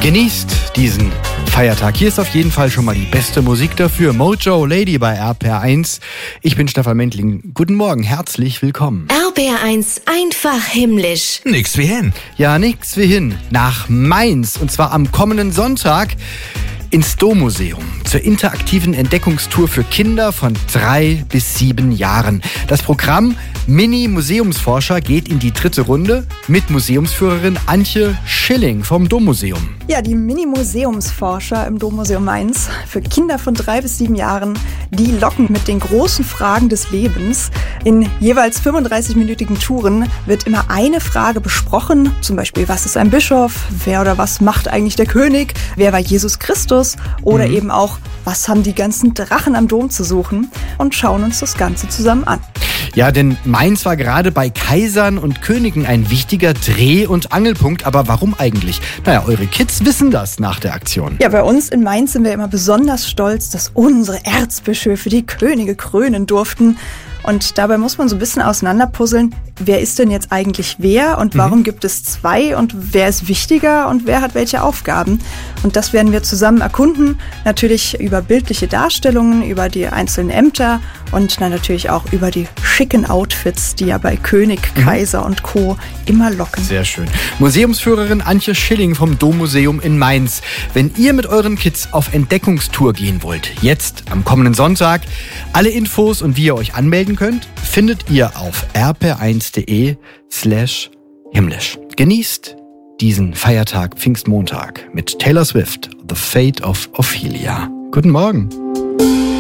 Genießt diesen Feiertag. Hier ist auf jeden Fall schon mal die beste Musik dafür. Mojo Lady bei RPR1. Ich bin Stefan Mendling. Guten Morgen, herzlich willkommen. RPR1 einfach himmlisch. Nix wie hin. Ja, nix wie hin. Nach Mainz. Und zwar am kommenden Sonntag ins Dommuseum zur interaktiven Entdeckungstour für Kinder von 3 bis 7 Jahren. Das Programm Mini-Museumsforscher geht in die 3. Runde mit Museumsführerin Antje Schilling vom Dommuseum. Ja, die Mini-Museumsforscher im Dommuseum Mainz für Kinder von 3 bis 7 Jahren, die locken mit den großen Fragen des Lebens. In jeweils 35-minütigen Touren wird immer eine Frage besprochen, zum Beispiel, was ist ein Bischof, wer oder was macht eigentlich der König, wer war Jesus Christus oder eben auch, was haben die ganzen Drachen am Dom zu suchen, und schauen uns das Ganze zusammen an. Ja, denn Mainz war gerade bei Kaisern und Königen ein wichtiger Dreh- und Angelpunkt. Aber warum eigentlich? Naja, eure Kids wissen das nach der Aktion. Ja, bei uns in Mainz sind wir immer besonders stolz, dass unsere Erzbischöfe die Könige krönen durften. Und dabei muss man so ein bisschen auseinanderpuzzeln, wer ist denn jetzt eigentlich wer und warum gibt es 2 und wer ist wichtiger und wer hat welche Aufgaben. Und das werden wir zusammen erkunden, natürlich über bildliche Darstellungen, über die einzelnen Ämter und dann natürlich auch über die schicken Outfits, die ja bei König, Kaiser und Co. immer locken. Sehr schön. Museumsführerin Antje Schilling vom Dommuseum in Mainz. Wenn ihr mit euren Kids auf Entdeckungstour gehen wollt, jetzt am kommenden Sonntag, alle Infos und wie ihr euch anmelden könnt, findet ihr auf rpr1.de/himmlisch. Genießt diesen Feiertag Pfingstmontag mit Taylor Swift, The Fate of Ophelia. Guten Morgen.